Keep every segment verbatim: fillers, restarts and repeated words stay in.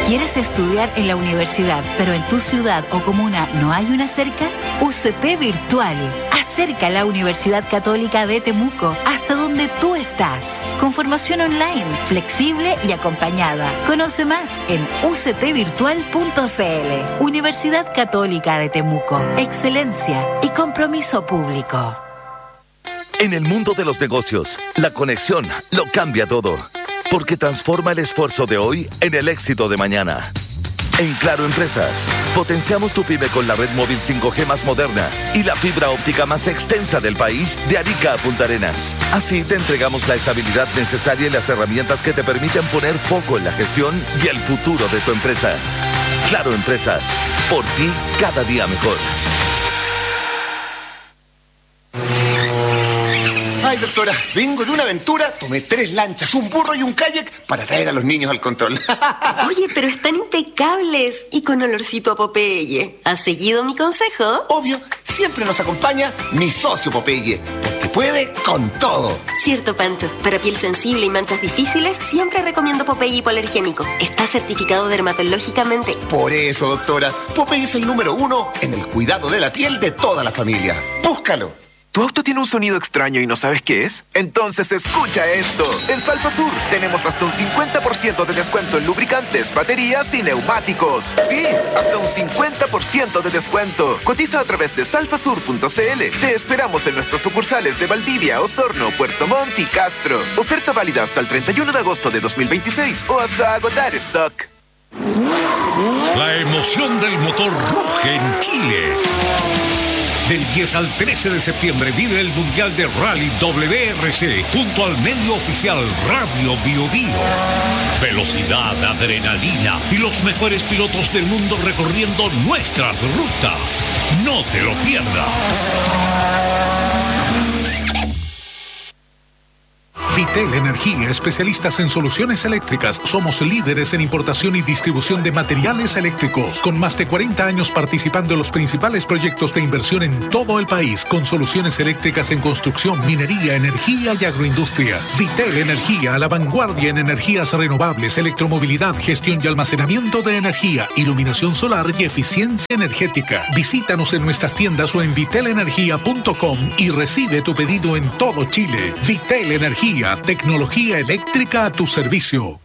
¿Quieres estudiar en la universidad, pero en tu ciudad o comuna no hay una cerca? U C T Virtual. Acerca la Universidad Católica de Temuco hasta donde tú estás. Con formación online, flexible y acompañada. Conoce más en u c t virtual punto c l. Universidad Católica de Temuco. Excelencia y compromiso público. En el mundo de los negocios, la conexión lo cambia todo. Porque transforma el esfuerzo de hoy en el éxito de mañana. En Claro Empresas, potenciamos tu pyme con la red móvil cinco G más moderna y la fibra óptica más extensa del país de Arica a Punta Arenas. Así te entregamos la estabilidad necesaria y las herramientas que te permiten poner foco en la gestión y el futuro de tu empresa. Claro Empresas, por ti cada día mejor. Ay, doctora, vengo de una aventura, tomé tres lanchas, un burro y un kayak para traer a los niños al control. Oye, pero están impecables y con olorcito a Popeye. ¿Has seguido mi consejo? Obvio, siempre nos acompaña mi socio Popeye, porque puede con todo. Cierto, Pancho. Para piel sensible y manchas difíciles, siempre recomiendo Popeye hipoalergénico. Está certificado dermatológicamente. Por eso, doctora, Popeye es el número uno en el cuidado de la piel de toda la familia. Búscalo. ¿Tu auto tiene un sonido extraño y no sabes qué es? Entonces escucha esto. En Salfa Sur tenemos hasta un cincuenta por ciento de descuento en lubricantes, baterías y neumáticos. Sí, hasta un cincuenta por ciento de descuento. Cotiza a través de salfasur punto c l. Te esperamos en nuestros sucursales de Valdivia, Osorno, Puerto Montt y Castro. Oferta válida hasta el treinta y uno de agosto de dos mil veintiséis o hasta agotar stock. La emoción del motor ruge en Chile. Del diez al trece de septiembre vive el Mundial de Rally W R C junto al medio oficial Radio Bio Bio. Velocidad, adrenalina y los mejores pilotos del mundo recorriendo nuestras rutas. No te lo pierdas. Vitel Energía, especialistas en soluciones eléctricas. Somos líderes en importación y distribución de materiales eléctricos, con más de cuarenta años participando en los principales proyectos de inversión en todo el país, con soluciones eléctricas en construcción, minería, energía y agroindustria. Vitel Energía, a la vanguardia en energías renovables, electromovilidad, gestión y almacenamiento de energía, iluminación solar y eficiencia energética. Visítanos en nuestras tiendas o en vitel energía punto com y recibe tu pedido en todo Chile. Vitel Energía, tecnología eléctrica a tu servicio.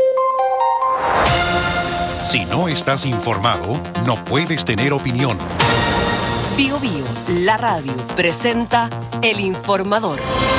Si no estás informado, no puedes tener opinión. Bio Bio, la radio, presenta El Informador.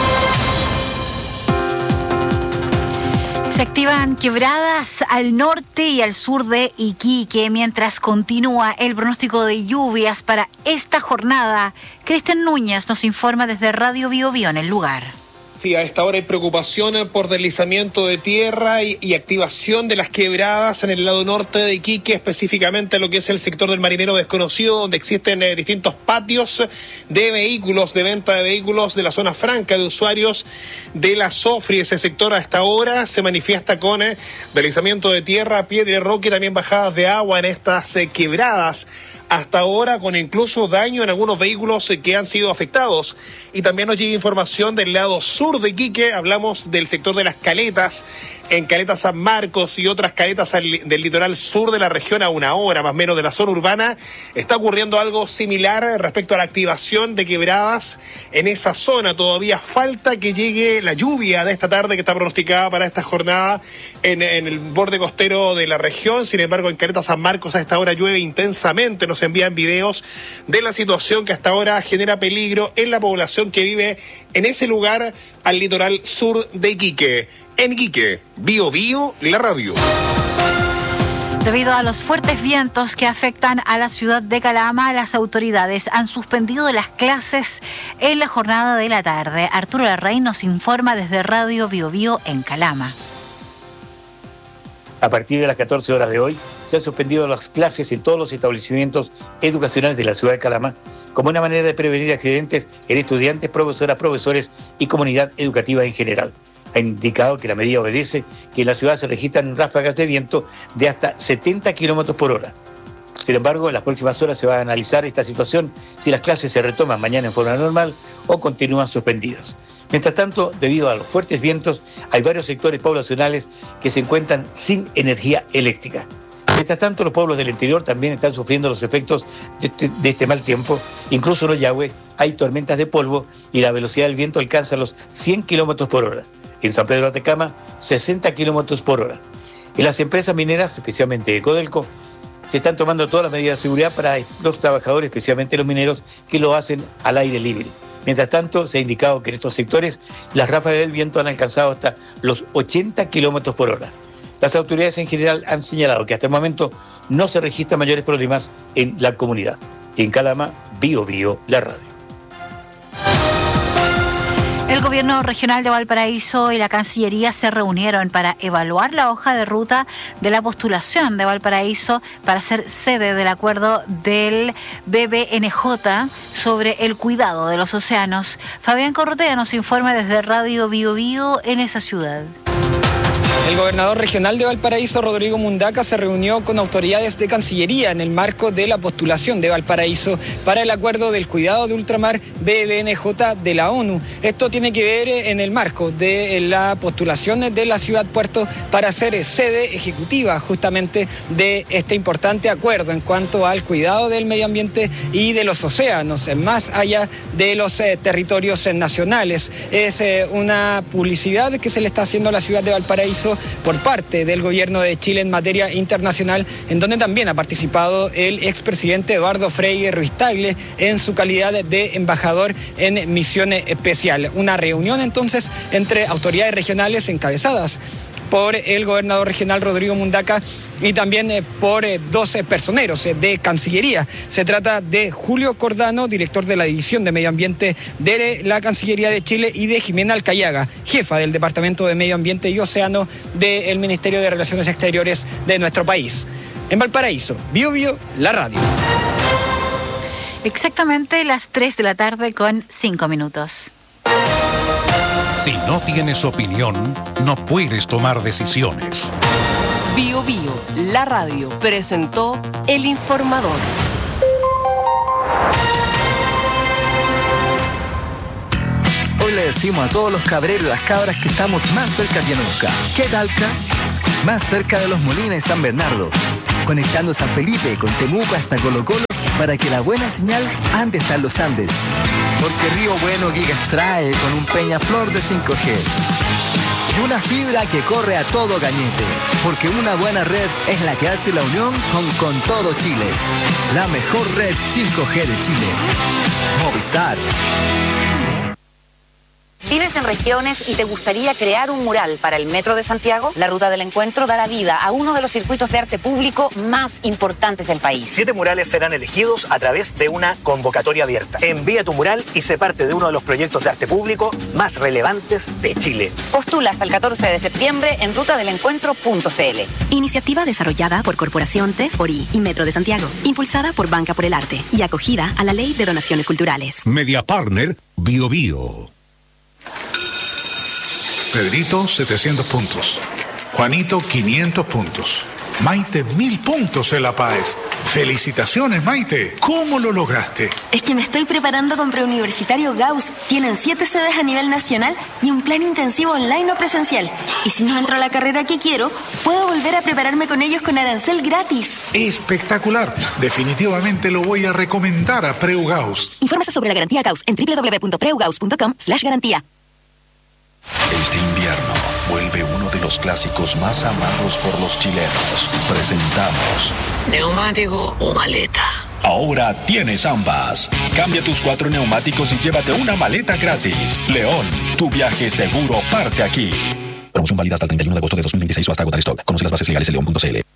Se activan quebradas al norte y al sur de Iquique mientras continúa el pronóstico de lluvias para esta jornada. Cristian Núñez nos informa desde Radio Bio Bio en el lugar. Sí, a esta hora hay preocupación por deslizamiento de tierra y, y activación de las quebradas en el lado norte de Iquique, específicamente lo que es el sector del Marinero Desconocido, donde existen eh, distintos patios de vehículos, de venta de vehículos de la zona franca de usuarios de la Sofri. Ese sector a esta hora se manifiesta con eh, deslizamiento de tierra, piedra y roca y también bajadas de agua en estas eh, quebradas. Hasta ahora con incluso daño en algunos vehículos que han sido afectados. Y también nos llega información del lado sur de Iquique, hablamos del sector de las caletas, en Caleta San Marcos y otras caletas del litoral sur de la región a una hora más o menos de la zona urbana. Está ocurriendo algo similar respecto a la activación de quebradas en esa zona. Todavía falta que llegue la lluvia de esta tarde que está pronosticada para esta jornada en, en el borde costero de la región. Sin embargo, en Caleta San Marcos a esta hora llueve intensamente. Nos envían videos de la situación que hasta ahora genera peligro en la población que vive en ese lugar al litoral sur de Iquique. En Iquique, Bio Bio, la radio. Debido a los fuertes vientos que afectan a la ciudad de Calama, las autoridades han suspendido las clases en la jornada de la tarde. Arturo Larraín nos informa desde Radio Bio Bio en Calama. A partir de las catorce horas de hoy, se han suspendido las clases en todos los establecimientos educacionales de la ciudad de Calama, como una manera de prevenir accidentes en estudiantes, profesoras, profesores y comunidad educativa en general. Ha indicado que la medida obedece que en la ciudad se registran ráfagas de viento de hasta setenta kilómetros por hora. Sin embargo, en las próximas horas se va a analizar esta situación, si las clases se retoman mañana en forma normal o continúan suspendidas. Mientras tanto, debido a los fuertes vientos, hay varios sectores poblacionales que se encuentran sin energía eléctrica. Mientras tanto, los pueblos del interior también están sufriendo los efectos de este, de este mal tiempo. Incluso en Ollagüe hay tormentas de polvo y la velocidad del viento alcanza los cien kilómetros por hora. En San Pedro de Atacama, sesenta kilómetros por hora. En las empresas mineras, especialmente Codelco, se están tomando todas las medidas de seguridad para los trabajadores, especialmente los mineros, que lo hacen al aire libre. Mientras tanto, se ha indicado que en estos sectores las ráfagas del viento han alcanzado hasta los ochenta kilómetros por hora. Las autoridades en general han señalado que hasta el momento no se registran mayores problemas en la comunidad. En Calama, Bio Bio, la radio. El gobierno regional de Valparaíso y la Cancillería se reunieron para evaluar la hoja de ruta de la postulación de Valparaíso para ser sede del acuerdo del B B N J sobre el cuidado de los océanos. Fabián Corrotea nos informa desde Radio Bio Bio en esa ciudad. El gobernador regional de Valparaíso, Rodrigo Mundaca, se reunió con autoridades de Cancillería en el marco de la postulación de Valparaíso para el acuerdo del cuidado de ultramar B B N J de la ONU. Esto tiene que ver en el marco de la postulación de la ciudad puerto para ser sede ejecutiva justamente de este importante acuerdo en cuanto al cuidado del medio ambiente y de los océanos, más allá de los eh, territorios eh, nacionales. Es eh, una publicidad que se le está haciendo a la ciudad de Valparaíso por parte del gobierno de Chile en materia internacional, en donde también ha participado el expresidente Eduardo Frei Ruiz-Tagle en su calidad de embajador en misión especial. Una reunión entonces entre autoridades regionales encabezadas por el gobernador regional Rodrigo Mundaca y también eh, por eh, dos eh, personeros eh, de Cancillería. Se trata de Julio Cordano, director de la División de Medio Ambiente de la Cancillería de Chile, y de Jimena Alcayaga, jefa del Departamento de Medio Ambiente y Océano del Ministerio de Relaciones Exteriores de nuestro país. En Valparaíso, Bio Bio, la radio. Exactamente las tres de la tarde con cinco minutos. Si no tienes opinión, no puedes tomar decisiones. Bio Bio, la radio, presentó El Informador. Hoy le decimos a todos los cabreros y las cabras que estamos más cerca que nunca. ¿Qué talca? Más cerca de Los Molinos y San Bernardo, conectando San Felipe con Temuco hasta Colo Colo para que la buena señal ande hasta los Andes. Porque Río Bueno Gigas trae con un Peñaflor de cinco G. Y una fibra que corre a todo cañete. Porque una buena red es la que hace la unión con Con Todo Chile. La mejor red cinco G de Chile. Movistar. ¿Vives en regiones y te gustaría crear un mural para el Metro de Santiago? La Ruta del Encuentro dará vida a uno de los circuitos de arte público más importantes del país. Siete murales serán elegidos a través de una convocatoria abierta. Envía tu mural y sé parte de uno de los proyectos de arte público más relevantes de Chile. Postula hasta el catorce de septiembre en ruta del encuentro punto c l. Iniciativa desarrollada por Corporación tres por I y Metro de Santiago. Impulsada por Banca por el Arte y acogida a la Ley de Donaciones Culturales. Media Partner, Bio Bio. Pedrito, setecientos puntos. Juanito, quinientos puntos. Maite, mil puntos en La Paz. Felicitaciones, Maite. ¿Cómo lo lograste? Es que me estoy preparando con Preuniversitario Gauss. Tienen siete sedes a nivel nacional y un plan intensivo online o presencial. Y si no entro a la carrera que quiero, puedo volver a prepararme con ellos con arancel gratis. Espectacular. Definitivamente lo voy a recomendar a Preu Gauss. Infórmese sobre la garantía Gauss en doble u doble u doble u punto preugaus punto com slash garantía. Este invierno vuelve uno de los clásicos más amados por los chilenos. Presentamos ¿neumático o maleta? Ahora tienes ambas. Cambia tus cuatro neumáticos y llévate una maleta gratis. León, tu viaje seguro parte aquí. Promoción válida hasta el treinta y uno de agosto de dos mil veintiséis o hasta agotar stock. Conoce las bases legales en león punto c l.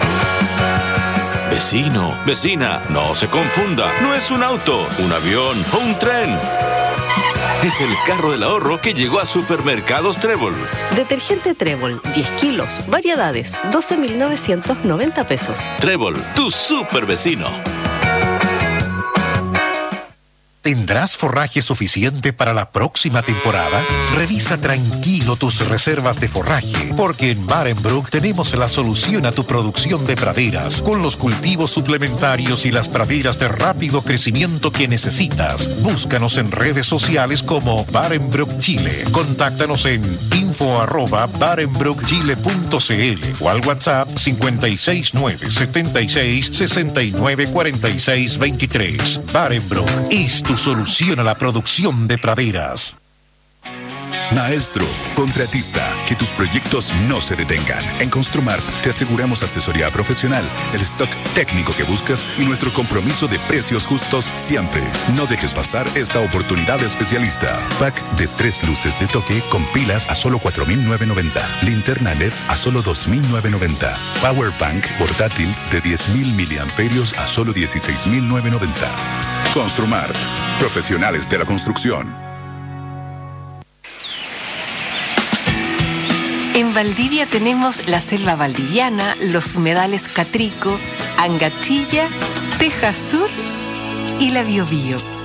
Vecino, vecina, no se confunda. No es un auto, un avión o un tren. Es el carro del ahorro que llegó a Supermercados Trébol. Detergente Trébol, diez kilos, variedades, doce mil novecientos noventa pesos. Trébol, tu super vecino. ¿Tendrás forraje suficiente para la próxima temporada? Revisa tranquilo tus reservas de forraje, porque en Barenbrook tenemos la solución a tu producción de praderas, con los cultivos suplementarios y las praderas de rápido crecimiento que necesitas. Búscanos en redes sociales como Barenbrook Chile. Contáctanos en info arroba barenbrook chile punto cl o al WhatsApp cincuenta y seis nueve setenta y seis sesenta y nueve cuarenta y seis veintitrés. Barenbrook es tu solución a la producción de praderas. Maestro, contratista, que tus proyectos no se detengan. En Construmart te aseguramos asesoría profesional, el stock técnico que buscas y nuestro compromiso de precios justos siempre. No dejes pasar esta oportunidad especialista. Pack de tres luces de toque con pilas a solo cuatro mil novecientos noventa. Linterna L E D a solo dos mil novecientos noventa. Power Bank portátil de diez mil miliamperios a solo dieciséis mil novecientos noventa. Construmart, profesionales de la construcción. En Valdivia tenemos la selva valdiviana, los humedales Catrico, Angatilla, Teja Sur y la Biobío.